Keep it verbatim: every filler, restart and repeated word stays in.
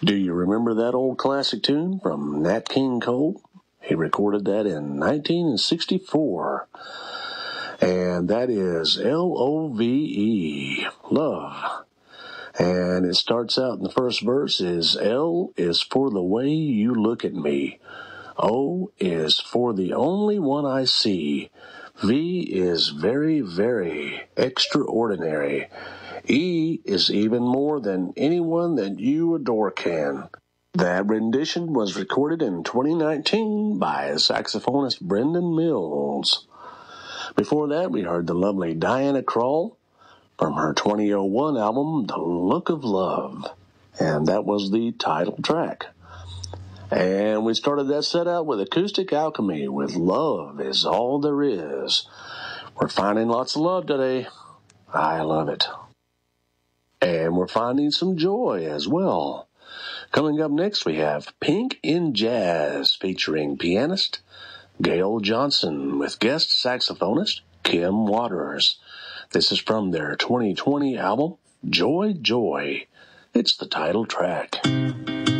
Do you remember that old classic tune from Nat King Cole? He recorded that in nineteen sixty-four. And that is L O V E, love. And it starts out in the first verse is L is for the way you look at me. O is for the only one I see. V is very, very extraordinary. E is even more than anyone that you adore can. That rendition was recorded in twenty nineteen by saxophonist Brendan Mills. Before that, we heard the lovely Diana Krall from her twenty oh one album, The Look of Love. And that was the title track. And we started that set out with Acoustic Alchemy with Love Is All There Is. We're finding lots of love today. I love it. And we're finding some joy as well. Coming up next, we have Pink in Jazz featuring pianist Gail Johnson with guest saxophonist Kim Waters. This is from their twenty twenty album, Joy, Joy. It's the title track.